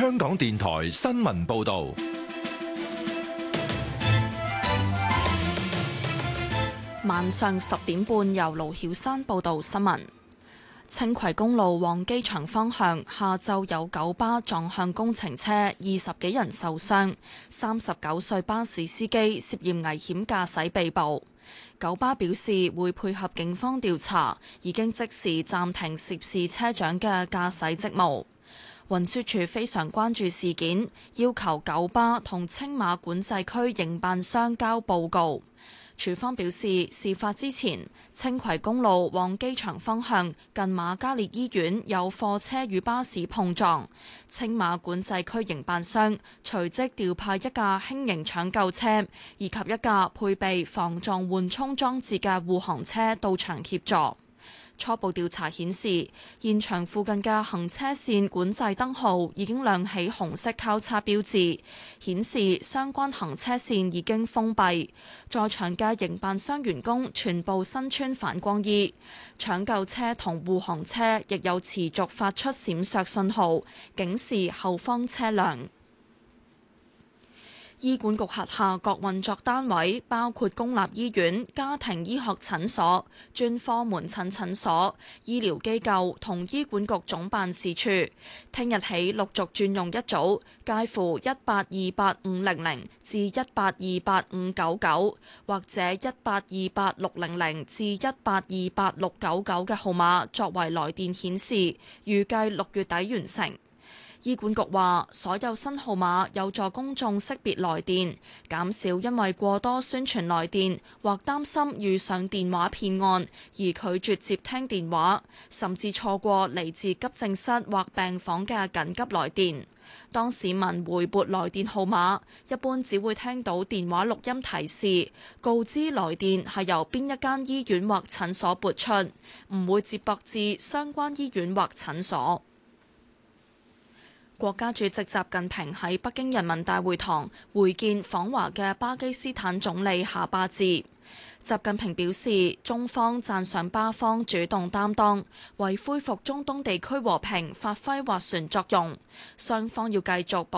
香港電台新聞報道。 晚上10點半，由盧曉山報道新聞。青葵公路往機場方向，下晝有九巴撞向工程車，20幾人受傷。39歲巴士司機涉嫌危險駕駛被捕。九巴表示會配合警方調查，已經即時暫停涉事車長嘅駕駛職務。運輸署非常關注事件，要求九巴同青馬管制區營辦商交報告。署方表示，事發之前，青葵公路往機場方向近瑪嘉烈醫院有貨車與巴士碰撞，青馬管制區營辦商隨即調派一架輕型搶救車以及一架配備防撞緩衝裝置嘅護航車到場協助。初步調查顯示，現場附近嘅行車線管制燈號已經亮起紅色交叉標誌，顯示相關行車線已經封閉。在場嘅營辦商員工全部身穿反光衣，搶救車同護航車亦有持續發出閃爍信號，警示後方車輛。醫管局轄下各運作單位，包括公立醫院、家庭醫學診所、專科門診診所、醫療機構同醫管局總辦事處，聽日起陸續轉用一組介乎1828500至1828599或者1828600至1828699嘅號碼作為來電顯示，預計6月底完成。醫管局話，所有新號碼有助公眾識別來電，減少因為過多宣傳來電或擔心遇上電話騙案而拒絕接聽電話，甚至錯過嚟自急症室或病房嘅緊急來電。當市民回撥來電號碼，一般只會聽到電話錄音提示，告知來電係由邊一間醫院或診所撥出，唔會接駁至相關醫院或診所。國家主席習近平喺北京人民大會堂會見訪華嘅巴基斯坦總理夏巴茲。習近平表示，中方讚賞巴方主動擔當，為恢復中東地區和平發揮斡旋作用。雙方要繼續保